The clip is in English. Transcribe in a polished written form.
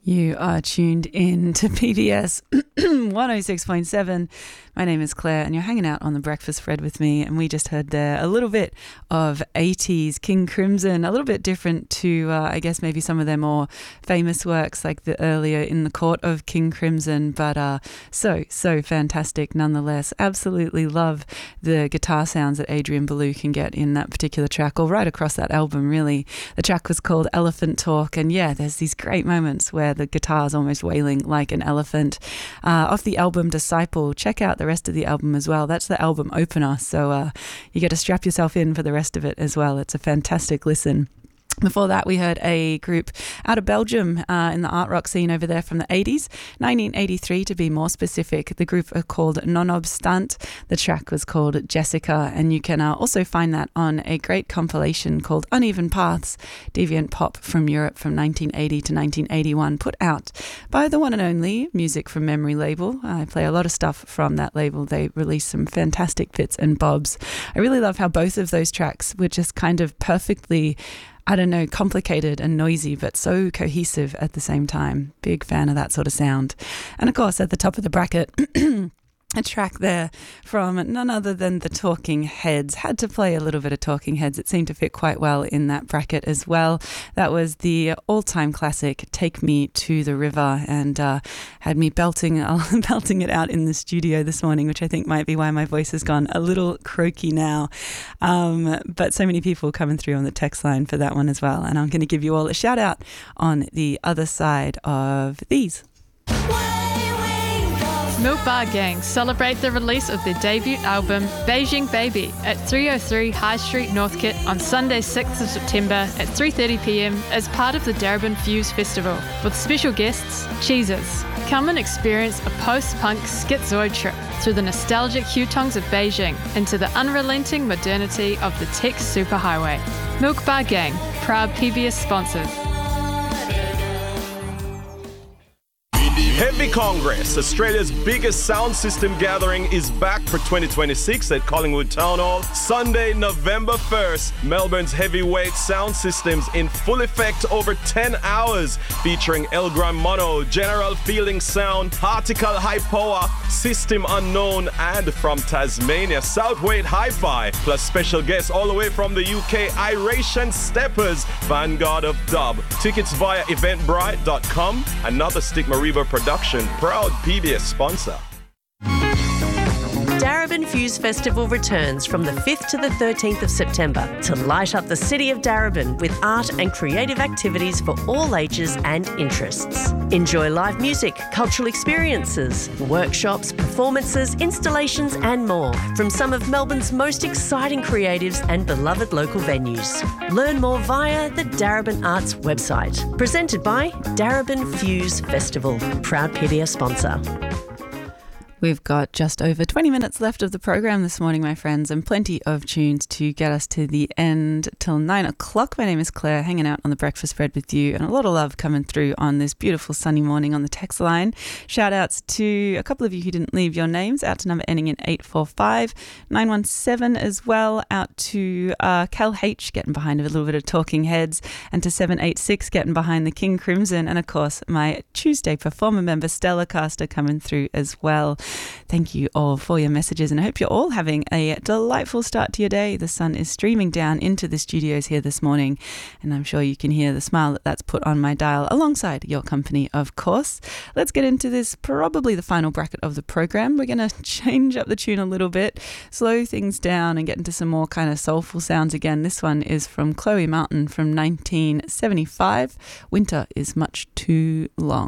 You are tuned in to PBS 106.7. My name is Claire and you're hanging out on the Breakfast Fred with me, and we just heard there a little bit of 80s King Crimson, a little bit different to I guess maybe some of their more famous works like the earlier In the Court of King Crimson, but so fantastic nonetheless. Absolutely love the guitar sounds that Adrian Belew can get in that particular track, or right across that album really. The track was called Elephant Talk, and yeah, there's these great moments where the guitar's almost wailing like an elephant. Off the album Disciple, check out the rest of the album as well. That's the album opener, so you get to strap yourself in for the rest of it as well. It's a fantastic listen. Before that, we heard a group out of Belgium in the art rock scene over there from the 80s, 1983 to be more specific. The group are called Nonobstant. The track was called Jessica, and you can also find that on a great compilation called Uneven Paths, Deviant Pop from Europe from 1980 to 1981, put out by the one and only Music from Memory label. I play a lot of stuff from that label. They release some fantastic bits and bobs. I really love how both of those tracks were just kind of perfectly, I don't know, complicated and noisy, but so cohesive at the same time. Big fan of that sort of sound. And of course, at the top of the bracket, a track there from none other than the Talking Heads. Had to play a little bit of Talking Heads. It seemed to fit quite well in that bracket as well. That was the all-time classic, Take Me to the River, and had me belting it out in the studio this morning, which I think might be why my voice has gone a little croaky now. But so many people coming through on the text line for that one as well. And I'm going to give you all a shout out on the other side of these. Milk Bar Gang celebrate the release of their debut album, Beijing Baby, at 303 High Street, Northcote on Sunday 6th of September at 3:30pm as part of the Darebin Fuse Festival, with special guests, Cheezers. Come and experience a post-punk schizoid trip through the nostalgic hutongs of Beijing into the unrelenting modernity of the tech superhighway. Milk Bar Gang, proud PBS sponsors. Heavy Congress, Australia's biggest sound system gathering, is back for 2026 at Collingwood Town Hall. Sunday, November 1st, Melbourne's heavyweight sound systems in full effect over 10 hours, featuring Elgram Mono, General Feeling Sound, Particle High Power, System Unknown, and from Tasmania, Southweight Hi-Fi, plus special guests all the way from the UK, Iration Steppers, Vanguard of Dub. Tickets via eventbrite.com. Another Stigma Reaver production, proud PBS sponsor. Darebin Fuse Festival returns from the 5th to the 13th of September to light up the city of Darebin with art and creative activities for all ages and interests. Enjoy live music, cultural experiences, workshops, performances, installations and more from some of Melbourne's most exciting creatives and beloved local venues. Learn more via the Darebin Arts website. Presented by Darebin Fuse Festival, proud PBS sponsor. We've got just over 20 minutes left of the program this morning, my friends, and plenty of tunes to get us to the end till 9 o'clock. My name is Claire, hanging out on the Breakfast Fred with you, and a lot of love coming through on this beautiful sunny morning on the text line. Shout outs to a couple of you who didn't leave your names, out to number ending in 845, 917 as well, out to Cal H getting behind a little bit of Talking Heads, and to 786 getting behind the King Crimson, and of course my Tuesday performer member Stella Caster coming through as well. Thank you all for your messages, and I hope you're all having a delightful start to your day. The sun is streaming down into the studios here this morning, and I'm sure you can hear the smile that's put on my dial alongside your company, of course. Let's get into this, probably the final bracket of the program. We're going to change up the tune a little bit, slow things down and get into some more kind of soulful sounds again. This one is from Chloe Mountain from 1975. Winter is much too long.